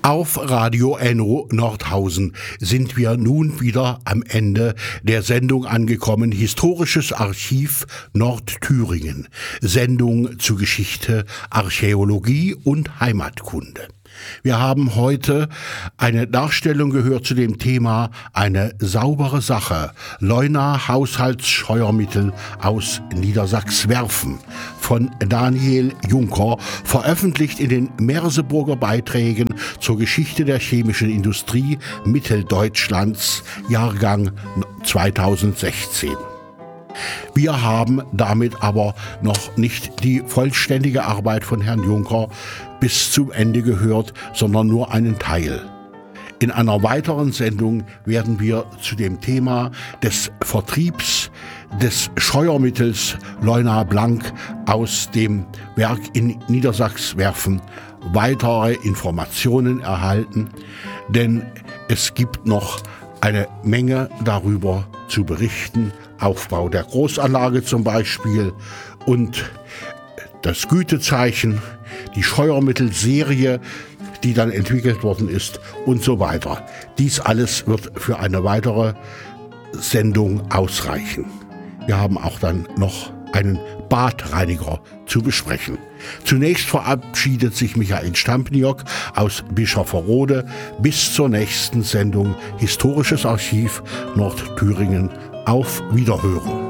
Auf Radio Enno Nordhausen sind wir nun wieder am Ende der Sendung angekommen. Historisches Archiv Nordthüringen. Sendung zu Geschichte, Archäologie und Heimatkunde. Wir haben heute eine Darstellung gehört zu dem Thema Eine saubere Sache. Leuna Haushaltsscheuermittel aus Niedersachswerfen von Daniel Juncker, veröffentlicht in den Merseburger Beiträgen zur Geschichte der chemischen Industrie Mitteldeutschlands, Jahrgang 2016. Wir haben damit aber noch nicht die vollständige Arbeit von Herrn Juncker bis zum Ende gehört, sondern nur einen Teil. In einer weiteren Sendung werden wir zu dem Thema des Vertriebs des Scheuermittels Leuna Blank aus dem Werk in Niedersachswerfen weitere Informationen erhalten, denn es gibt noch eine Menge darüber zu berichten. Aufbau der Großanlage zum Beispiel und das Gütezeichen, die Scheuermittelserie, die dann entwickelt worden ist und so weiter. Dies alles wird für eine weitere Sendung ausreichen. Wir haben auch dann noch einen Badreiniger zu besprechen. Zunächst verabschiedet sich Michael Stampniok aus Bischofferode. Bis zur nächsten Sendung Historisches Archiv Nordthüringen. Auf Wiederhören.